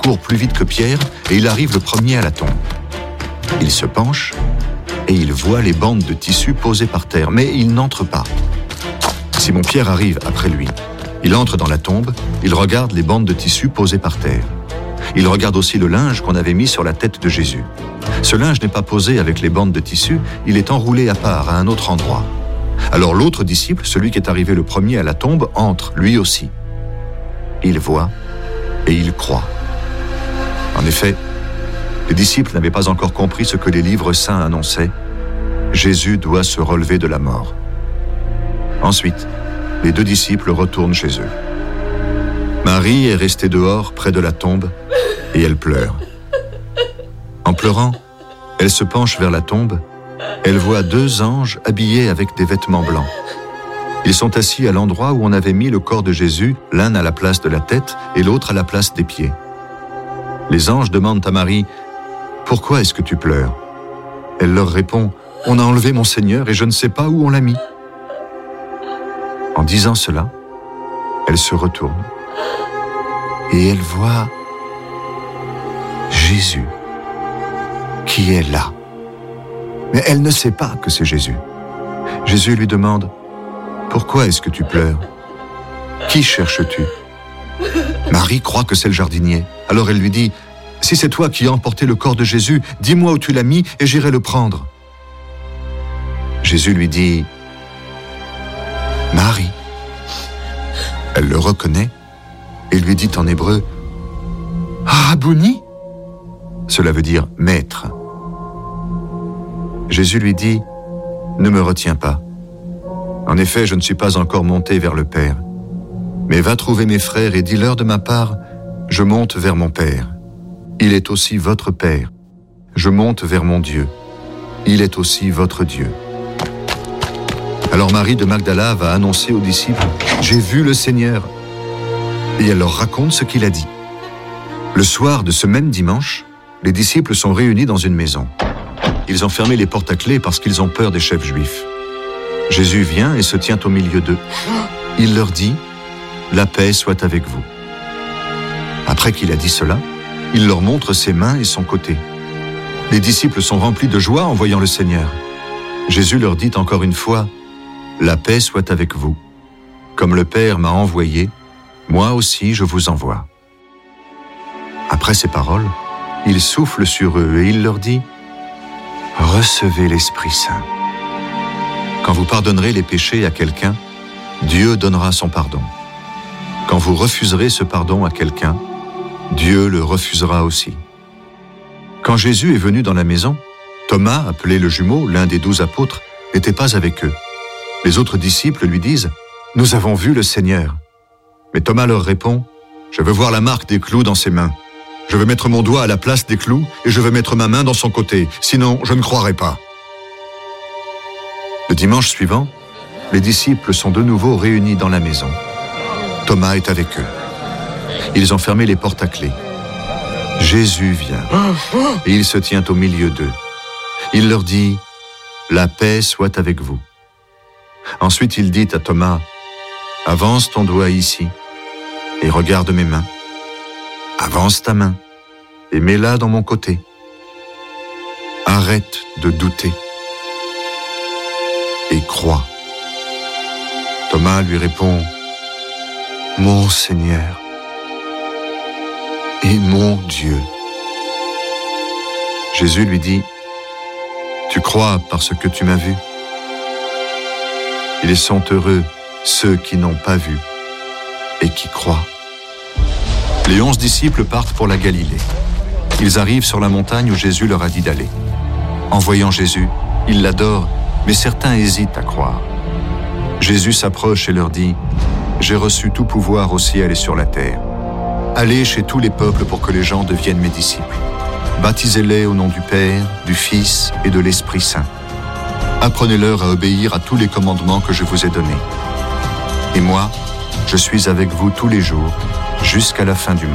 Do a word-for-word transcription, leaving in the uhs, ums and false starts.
court plus vite que Pierre et il arrive le premier à la tombe. Il se penche et il voit les bandes de tissu posées par terre, mais il n'entre pas. Simon-Pierre arrive après lui. Il entre dans la tombe, il regarde les bandes de tissu posées par terre. Il regarde aussi le linge qu'on avait mis sur la tête de Jésus. Ce linge n'est pas posé avec les bandes de tissu, il est enroulé à part, à un autre endroit. Alors l'autre disciple, celui qui est arrivé le premier à la tombe, entre, lui aussi. Il voit et il croit. En effet, les disciples n'avaient pas encore compris ce que les livres saints annonçaient. Jésus doit se relever de la mort. Ensuite, les deux disciples retournent chez eux. Marie est restée dehors, près de la tombe, et elle pleure. En pleurant, elle se penche vers la tombe. Elle voit deux anges habillés avec des vêtements blancs. Ils sont assis à l'endroit où on avait mis le corps de Jésus, l'un à la place de la tête et l'autre à la place des pieds. Les anges demandent à Marie « Pourquoi est-ce que tu pleures ?» Elle leur répond « On a enlevé mon Seigneur et je ne sais pas où on l'a mis. » En disant cela, elle se retourne et elle voit Jésus qui est là. Mais elle ne sait pas que c'est Jésus. Jésus lui demande « Pourquoi est-ce que tu pleures ? Qui cherches-tu » Marie croit que c'est le jardinier. Alors elle lui dit « Si c'est toi qui as emporté le corps de Jésus, dis-moi où tu l'as mis et j'irai le prendre. » Jésus lui dit « Marie ». Elle le reconnaît et lui dit en hébreu « Rabouni ». Cela veut dire « maître ». Jésus lui dit « Ne me retiens pas. En effet, je ne suis pas encore monté vers le Père. Mais va trouver mes frères et dis-leur de ma part, je monte vers mon Père. Il est aussi votre Père. Je monte vers mon Dieu. Il est aussi votre Dieu. » Alors Marie de Magdala va annoncer aux disciples « J'ai vu le Seigneur » et elle leur raconte ce qu'il a dit. Le soir de ce même dimanche, les disciples sont réunis dans une maison. Ils ont fermé les portes à clé parce qu'ils ont peur des chefs juifs. Jésus vient et se tient au milieu d'eux. Il leur dit « La paix soit avec vous ». Après qu'il a dit cela, il leur montre ses mains et son côté. Les disciples sont remplis de joie en voyant le Seigneur. Jésus leur dit encore une fois « La paix soit avec vous. Comme le Père m'a envoyé, moi aussi je vous envoie. » Après ces paroles, il souffle sur eux et il leur dit « Recevez l'Esprit Saint. Quand vous pardonnerez les péchés à quelqu'un, Dieu donnera son pardon. Quand vous refuserez ce pardon à quelqu'un, Dieu le refusera aussi. » Quand Jésus est venu dans la maison, Thomas, appelé le jumeau, l'un des douze apôtres, n'était pas avec eux. Les autres disciples lui disent « Nous avons vu le Seigneur. » Mais Thomas leur répond « Je veux voir la marque des clous dans ses mains. Je veux mettre mon doigt à la place des clous et je veux mettre ma main dans son côté, sinon je ne croirai pas. » Le dimanche suivant, les disciples sont de nouveau réunis dans la maison. Thomas est avec eux. Ils ont fermé les portes à clé. Jésus vient et il se tient au milieu d'eux. Il leur dit « La paix soit avec vous. » Ensuite il dit à Thomas « Avance ton doigt ici et regarde mes mains. Avance ta main et mets-la dans mon côté. Arrête de douter et crois. » Thomas lui répond « Mon Seigneur et mon Dieu. » Jésus lui dit « Tu crois parce que tu m'as vu. Ils sont heureux, ceux qui n'ont pas vu et qui croient. » Les onze disciples partent pour la Galilée. Ils arrivent sur la montagne où Jésus leur a dit d'aller. En voyant Jésus, ils l'adorent, mais certains hésitent à croire. Jésus s'approche et leur dit « J'ai reçu tout pouvoir au ciel et sur la terre. Allez chez tous les peuples pour que les gens deviennent mes disciples. Baptisez-les au nom du Père, du Fils et de l'Esprit Saint. Apprenez-leur à obéir à tous les commandements que je vous ai donnés. Et moi, je suis avec vous tous les jours, jusqu'à la fin du monde. »